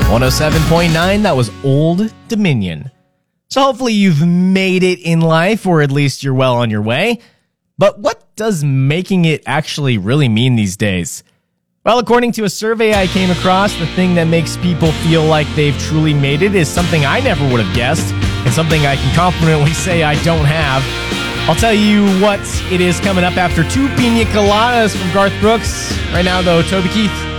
107.9, that was Old Dominion. So hopefully you've made it in life, or at least you're well on your way. But what does making it actually really mean these days? Well, according to a survey I came across, the thing that makes people feel like they've truly made it is something I never would have guessed, and something I can confidently say I don't have. I'll tell you what it is coming up after two pina coladas from Garth Brooks. Right now, though, Toby Keith.